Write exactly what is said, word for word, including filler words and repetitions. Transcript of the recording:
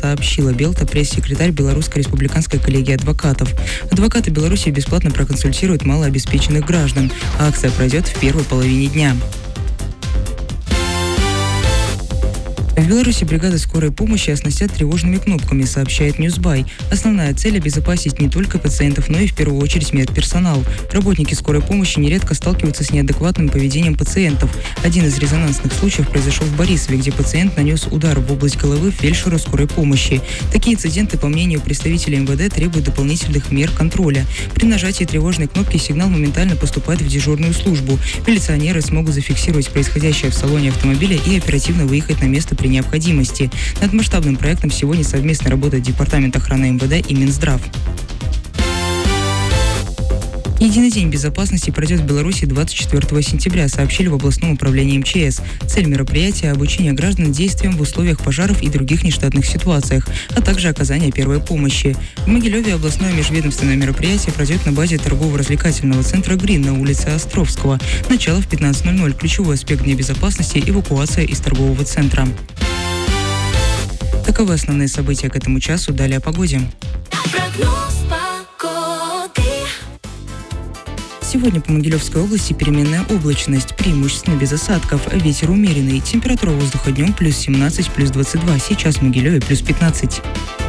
сообщила Белта пресс-секретарь Белорусской республиканской коллегии адвокатов. Адвокаты Беларуси бесплатно проконсультируют малообеспеченных граждан, а акция пройдет в первой половине дня. В Беларуси бригады скорой помощи оснастят тревожными кнопками, сообщает Newsby. Основная цель – обезопасить не только пациентов, но и в первую очередь медперсонал. Работники скорой помощи нередко сталкиваются с неадекватным поведением пациентов. Один из резонансных случаев произошел в Борисове, где пациент нанес удар в область головы фельдшеру скорой помощи. Такие инциденты, по мнению представителей эм вэ дэ, требуют дополнительных мер контроля. При нажатии тревожной кнопки сигнал моментально поступает в дежурную службу. Милиционеры смогут зафиксировать происходящее в салоне автомобиля и оперативно выехать на место при необходимости. Над масштабным проектом сегодня совместно работает Департамент охраны эм вэ дэ и Минздрав. Единый день безопасности пройдет в Беларуси двадцать четвёртого сентября, сообщили в областном управлении эм че эс. Цель мероприятия – обучение граждан действиям в условиях пожаров и других нештатных ситуациях, а также оказание первой помощи. В Могилеве областное межведомственное мероприятие пройдет на базе торгово-развлекательного центра «Грин» на улице Островского. Начало в пятнадцать ноль ноль. Ключевой аспект дня безопасности – эвакуация из торгового центра. Таковы основные события к этому часу. Далее о погоде. Сегодня по Могилевской области переменная облачность, преимущественно без осадков, ветер умеренный, температура воздуха днем плюс семнадцать, плюс двадцать два, сейчас в Могилеве плюс пятнадцать.